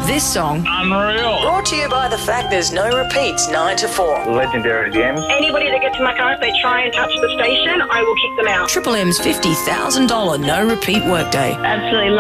this song. Unreal. Brought to you by the fact there's no repeats 9 to 4. Legendary games. Anybody that gets in my car, if they try and touch the station, I will kick them out. Triple M's $50,000 no repeat workday. Absolutely